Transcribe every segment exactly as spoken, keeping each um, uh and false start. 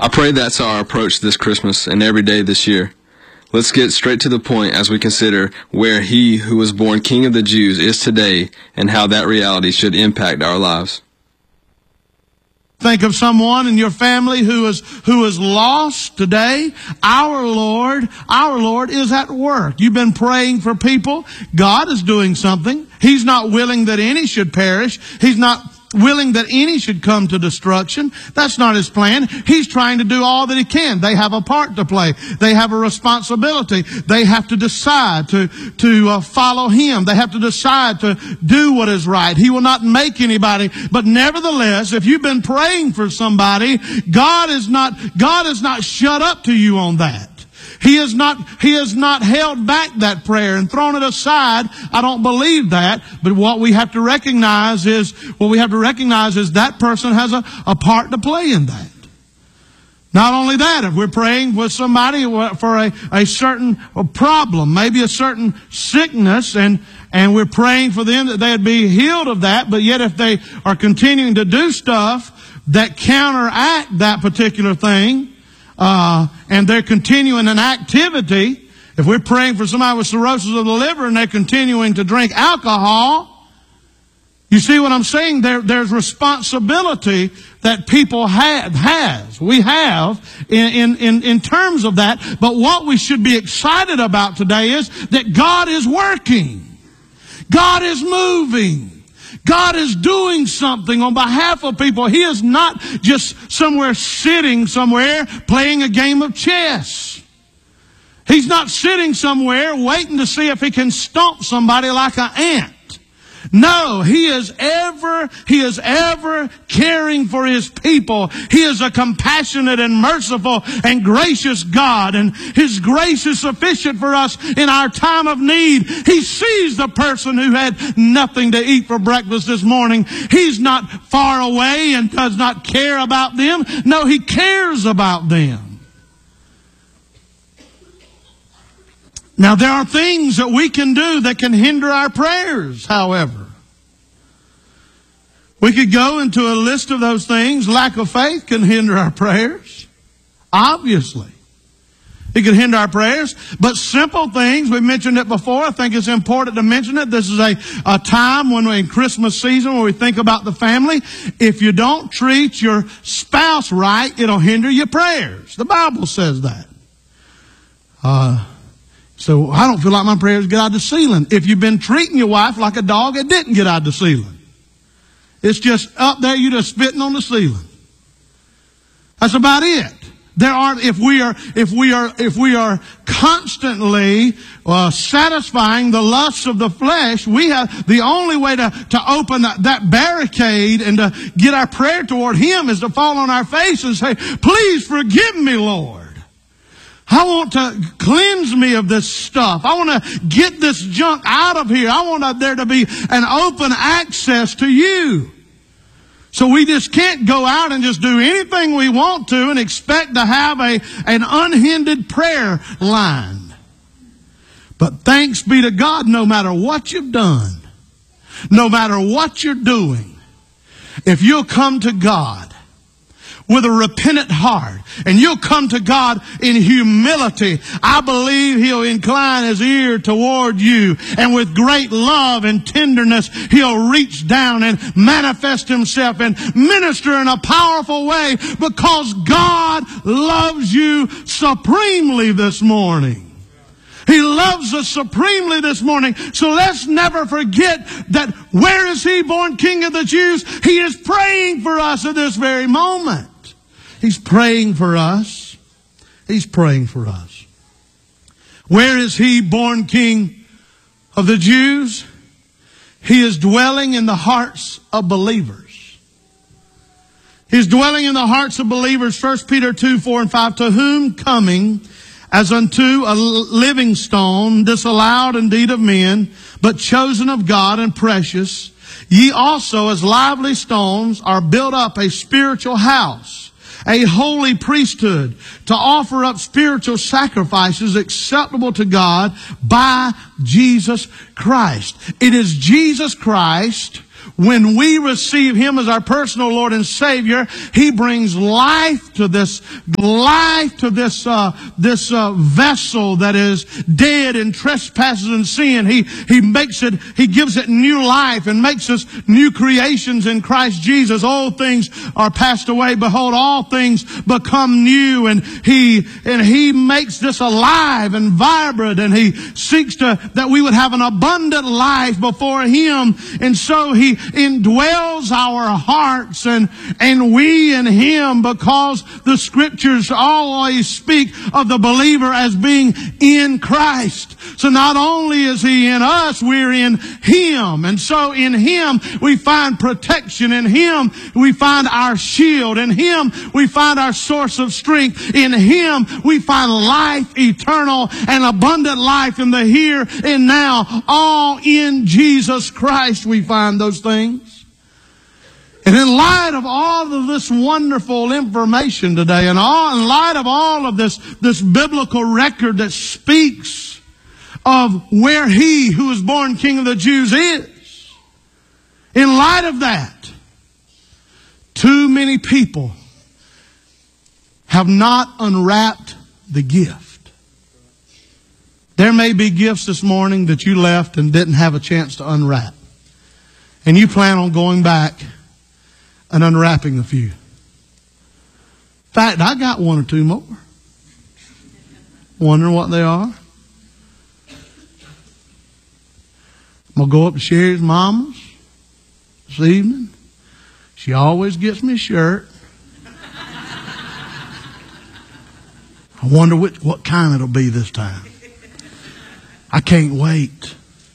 I pray that's our approach this Christmas and every day this year. Let's get straight to the point as we consider where he who was born King of the Jews is today and how that reality should impact our lives. Think of someone in your family who is who is lost today. Our Lord, our Lord is at work. You've been praying for people. God is doing something. He's not willing that any should perish. He's not willing that any should come to destruction. That's not his plan. He's trying to do all that he can. They have a part to play. They have a responsibility. They have to decide to, to uh, follow him. They have to decide to do what is right. He will not make anybody. But nevertheless, if you've been praying for somebody, God is not, God is not shut up to you on that. He has not, he has not held back that prayer and thrown it aside. I don't believe that. But what we have to recognize is, what we have to recognize is that person has a, a part to play in that. Not only that, if we're praying with somebody for a, a certain problem, maybe a certain sickness, and, and we're praying for them that they'd be healed of that, but yet if they are continuing to do stuff that counteract that particular thing, Uh, and they're continuing an activity, if we're praying for somebody with cirrhosis of the liver and they're continuing to drink alcohol, you see what I'm saying? There, there's responsibility that people have, has, we have in, in, in, in terms of that. But what we should be excited about today is that God is working. God is moving. God is doing something on behalf of people. He is not just somewhere sitting somewhere playing a game of chess. He's not sitting somewhere waiting to see if he can stomp somebody like an ant. No, he is ever, he is ever caring for his people. He is a compassionate and merciful and gracious God, and his grace is sufficient for us in our time of need. He sees the person who had nothing to eat for breakfast this morning. He's not far away and does not care about them. No, he cares about them. Now, there are things that we can do that can hinder our prayers, however. We could go into a list of those things. Lack of faith can hinder our prayers. Obviously. It can hinder our prayers. But simple things, we mentioned it before. I think it's important to mention it. This is a, a time when we're in Christmas season where we think about the family. If you don't treat your spouse right, it'll hinder your prayers. The Bible says that. Uh... So I don't feel like my prayers get out of the ceiling. If you've been treating your wife like a dog, it didn't get out of the ceiling. It's just up there, you just spitting on the ceiling. That's about it. There aren't, if we are, if we are, if we are constantly uh, satisfying the lusts of the flesh, we have, the only way to, to open that, that barricade and to get our prayer toward him is to fall on our face and say, please forgive me, Lord. I want to cleanse me of this stuff. I want to get this junk out of here. I want there to be an open access to you. So we just can't go out and just do anything we want to and expect to have a, an unhindered prayer line. But thanks be to God, no matter what you've done, no matter what you're doing, if you'll come to God with a repentant heart, and you'll come to God in humility, I believe he'll incline his ear toward you, and with great love and tenderness, he'll reach down and manifest himself and minister in a powerful way, because God loves you supremely this morning. He loves us supremely this morning. So let's never forget that where is he born King of the Jews? He is praying for us at this very moment. He's praying for us. He's praying for us. Where is he born King of the Jews? He is dwelling in the hearts of believers. He's dwelling in the hearts of believers. First Peter two, four and five. To whom coming as unto a living stone, disallowed indeed of men, but chosen of God and precious, ye also as lively stones are built up a spiritual house, a holy priesthood, to offer up spiritual sacrifices acceptable to God by Jesus Christ. It is Jesus Christ when we receive Him as our personal Lord and Savior, He brings life to this, life to this, uh, this, uh, vessel that is dead in trespasses and sin. He, He makes it, He gives it new life and makes us new creations in Christ Jesus. Old things are passed away. Behold, all things become new. And He, and He makes this alive and vibrant, and He seeks to, that we would have an abundant life before Him. And so He indwells our hearts, and, and we in Him, because the Scriptures always speak of the believer as being in Christ. So not only is He in us, we're in Him. And so in Him we find protection. In Him we find our shield. In Him we find our source of strength. In Him we find life eternal and abundant life in the here and now. All in Jesus Christ we find those things. And in light of all of this wonderful information today, and all, in light of all of this, this biblical record that speaks of where He who was born King of the Jews is, in light of that, too many people have not unwrapped the gift. There may be gifts this morning that you left and didn't have a chance to unwrap. And you plan on going back and unwrapping a few. In fact, I got one or two more. Wondering what they are. I'm going to go up to Sherry's mama's this evening. She always gets me a shirt. I wonder which, what kind it'll be this time. I can't wait.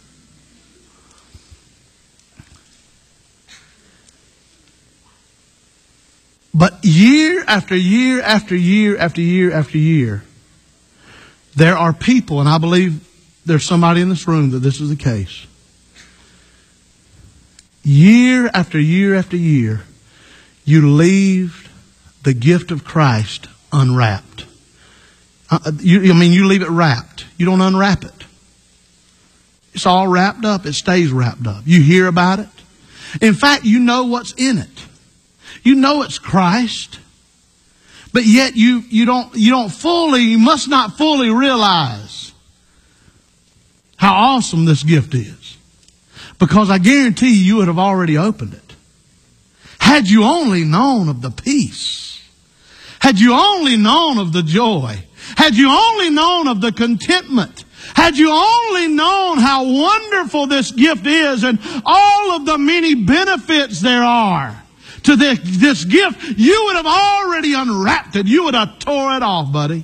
But year after year after year after year after year, there are people, and I believe there's somebody in this room that this is the case. Year after year after year, you leave the gift of Christ unwrapped. Uh, you, I mean, you leave it wrapped. You don't unwrap it. It's all wrapped up. It stays wrapped up. You hear about it. In fact, you know what's in it. You know it's Christ. But yet you, you don't, you don't fully, you must not fully realize how awesome this gift is. Because I guarantee you, you would have already opened it. Had you only known of the peace. Had you only known of the joy. Had you only known of the contentment. Had you only known how wonderful this gift is and all of the many benefits there are to this, this gift, you would have already unwrapped it. You would have tore it off, buddy.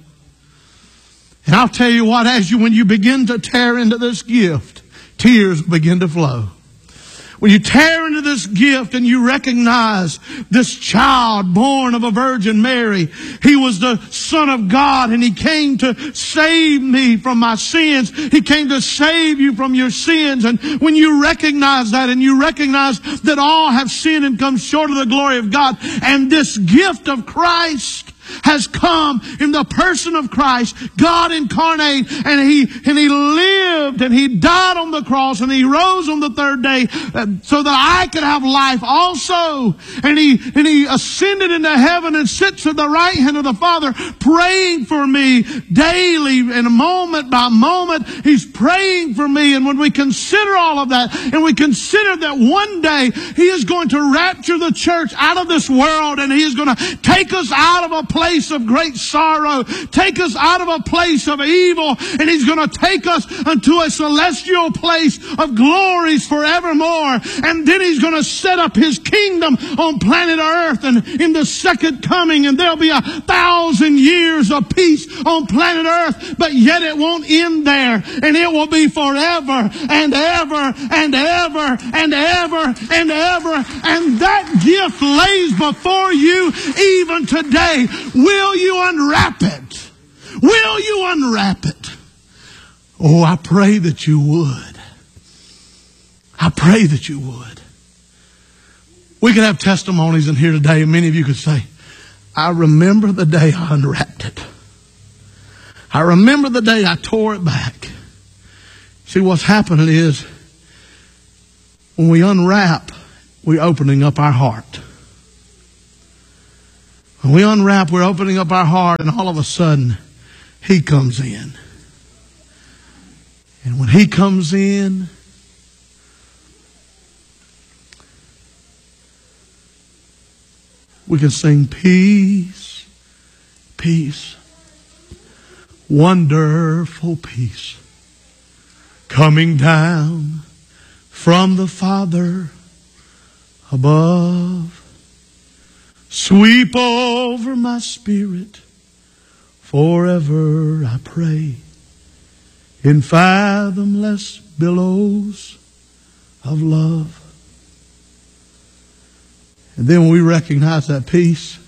And I'll tell you what, as you, when you begin to tear into this gift, tears begin to flow. When you tear into this gift and you recognize this child born of a Virgin Mary, He was the Son of God, and He came to save me from my sins. He came to save you from your sins. And when you recognize that, and you recognize that all have sinned and come short of the glory of God, and this gift of Christ has come in the person of Christ, God incarnate, and He and He lived and He died on the cross and He rose on the third day so that I could have life also. And He and He ascended into heaven and sits at the right hand of the Father, praying for me daily and moment by moment. He's praying for me. And when we consider all of that, and we consider that one day He is going to rapture the church out of this world, and He is going to take us out of a place of great sorrow, take us out of a place of evil, and He's going to take us unto a celestial place of glories forevermore. And then He's going to set up His kingdom on planet Earth and in the second coming, and there'll be a thousand years of peace on planet Earth, but yet it won't end there, and it will be forever and ever and ever and ever and ever. And that gift lays before you even today. Will you unwrap it? Will you unwrap it? Oh, I pray that you would. I pray that you would. We could have testimonies in here today, and many of you could say, I remember the day I unwrapped it. I remember the day I tore it back. See, what's happening is when we unwrap we're opening up our heart. When we unwrap, we're opening up our heart, and all of a sudden, He comes in. And when He comes in, we can sing peace, peace, wonderful peace, coming down from the Father above. Sweep over my spirit, forever I pray, in fathomless billows of love. And then when we recognize that peace,